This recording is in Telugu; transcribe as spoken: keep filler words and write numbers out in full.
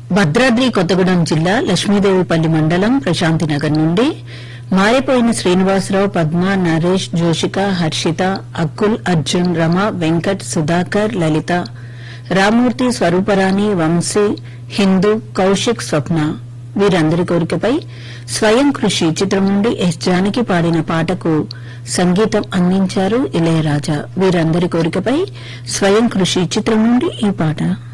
భద్రాద్రి కొత్తగూడెం జిల్లా లక్ష్మీదేవిపల్లి మండలం ప్రశాంతినగర్ నుండి మారిపోయిన శ్రీనివాసరావు, పద్మ, నరేష్, జోషిక, హర్షిత, అక్కుల్, అర్జున్, రమ, వెంకట్, సుధాకర్, లలిత, రామూర్తి, స్వరూపరాణి, వంశీ, హిందూ, కౌశిక్, స్వప్న వీరందరి కోరికపై స్వయం కృషి చిత్రం నుండి ఎస్ జానకి పాడిన పాటకు సంగీతం అందించారు ఇళయరాజా. వీరందరి కోరికపై స్వయం కృషి చిత్రం నుండి ఈ పాట.